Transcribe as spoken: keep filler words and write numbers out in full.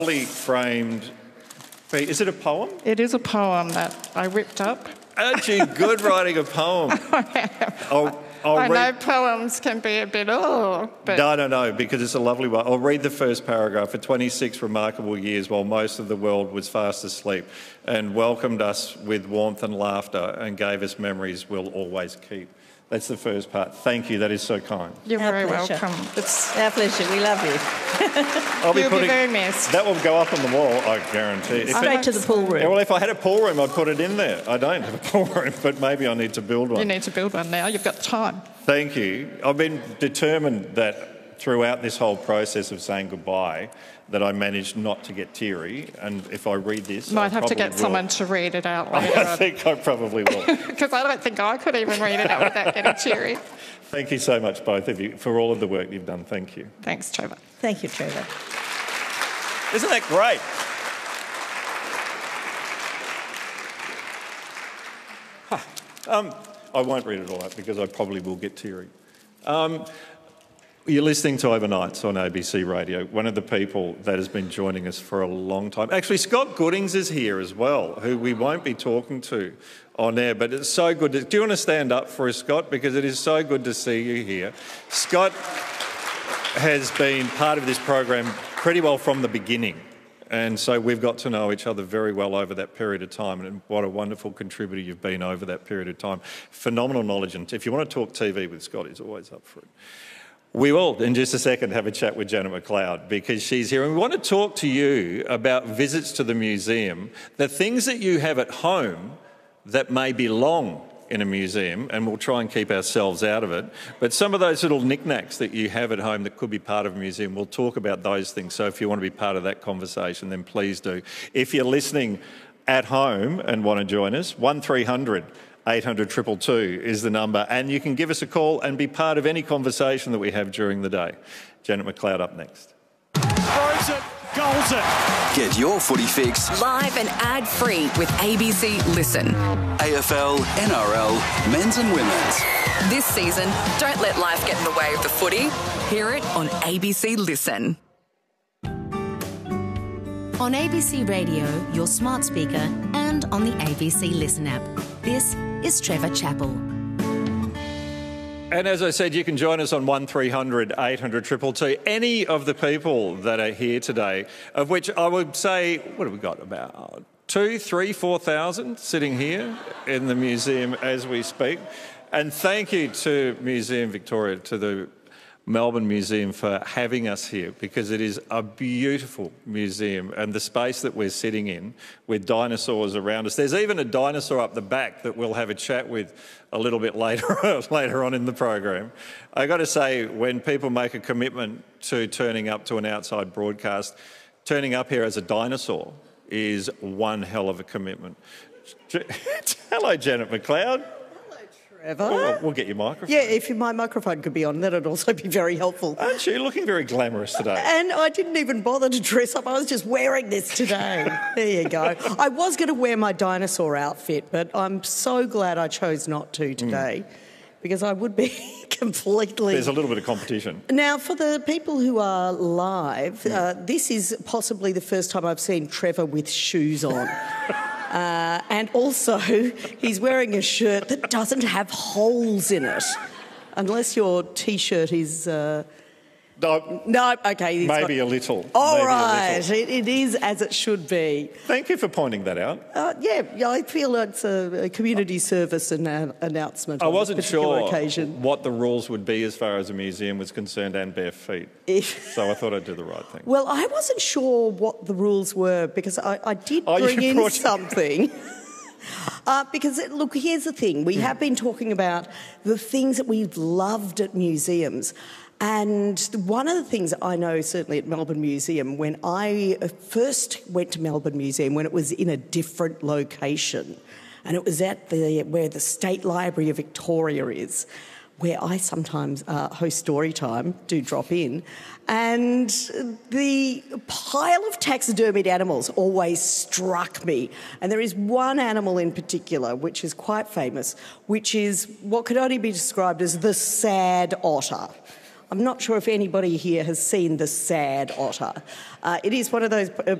Lovely framed. Is it a poem? It is a poem that I whipped up. Aren't you good writing a poem? I'll, I'll I read... know poems can be a bit, oh, but... No, no, no, because it's a lovely one. I'll read the first paragraph. For twenty-six remarkable years, while most of the world was fast asleep, and welcomed us with warmth and laughter, and gave us memories we'll always keep. That's the first part. Thank you. That is so kind. You're Our very pleasure. welcome. It's our pleasure. We love you. I'll be You'll putting... be very missed. That will go up on the wall, I guarantee. If Straight it... to the pool room. Yeah, well, if I had a pool room, I'd put it in there. I don't have a pool room, but maybe I need to build one. You need to build one now. You've got time. Thank you. I've been determined that throughout this whole process of saying goodbye that I managed not to get teary, and if I read this... Might I have to get will. someone to read it out later I think I probably will. Because I don't think I could even read it out without getting teary. Thank you so much, both of you, for all of the work you've done. Thank you. Thanks, Trevor. Thank you, Trevor. Isn't that great? Huh. Um, I won't read it all out because I probably will get teary. Um, You're listening to Overnights on A B C Radio, one of the people that has been joining us for a long time. Actually, Scott Goodings is here as well, who we won't be talking to on air, but it's so good. To, do you want to stand up for us, Scott? Because it is so good to see you here. Scott has been part of this program pretty well from the beginning, and so we've got to know each other very well over that period of time, and what a wonderful contributor you've been over that period of time. Phenomenal knowledge, and if you want to talk T V with Scott, he's always up for it. We will, in just a second, have a chat with Janet McLeod because she's here. And we want to talk to you about visits to the museum, the things that you have at home that may belong in a museum, and we'll try and keep ourselves out of it. But some of those little knickknacks that you have at home that could be part of a museum, we'll talk about those things. So if you want to be part of that conversation, then please do. If you're listening at home and want to join us, one three hundred eight hundred two two two is the number, and you can give us a call and be part of any conversation that we have during the day. Janet McLeod up next. Throws it, goals it. Get your footy fix live and ad-free with A B C Listen. A F L, N R L, men's and women's. This season, don't let life get in the way of the footy. Hear it on A B C Listen. On A B C Radio, your smart speaker, and on the A B C Listen app. This is Trevor Chappell. And as I said, you can join us on one three hundred eight hundred two two two. Any of the people that are here today, of which I would say, what have we got, about two, three, four thousand sitting here in the museum as we speak. And thank you to Museum Victoria, to the Melbourne Museum for having us here, because it is a beautiful museum, and the space that we're sitting in with dinosaurs around us. There's even a dinosaur up the back that we'll have a chat with a little bit later later on in the program. I got to say, when people make a commitment to turning up to an outside broadcast, turning up here as a dinosaur is one hell of a commitment. Hello, Janet McLeod. Trevor. We'll, we'll get your microphone. Yeah, if my microphone could be on, that'd also be very helpful. Aren't you looking very glamorous today? And I didn't even bother to dress up. I was just wearing this today. There you go. I was going to wear my dinosaur outfit, but I'm so glad I chose not to today, mm. because I would be completely... There's a little bit of competition. Now, for the people who are live, mm. uh, this is possibly the first time I've seen Trevor with shoes on. Uh, and also, he's wearing a shirt that doesn't have holes in it, unless your T-shirt is... Uh... No, no, okay. Maybe got... a little. All maybe right, little. It, it is as it should be. Thank you for pointing that out. Uh, yeah, yeah, I feel it's a, a community service and an announcement. I wasn't on sure occasion. what the rules would be as far as a museum was concerned, and bare feet. If... So I thought I'd do the right thing. Well, I wasn't sure what the rules were, because I, I did oh, bring in brought... something. Uh, because, look, here's the thing. We have been talking about the things that we've loved at museums. And one of the things I know, certainly at Melbourne Museum, when I first went to Melbourne Museum, when it was in a different location, and it was at the where the State Library of Victoria is, where I sometimes uh, host story time, do drop in, and the pile of taxidermied animals always struck me. And there is one animal in particular which is quite famous, which is what could only be described as the sad otter. I'm not sure if anybody here has seen the sad otter. Uh, it is one of those uh,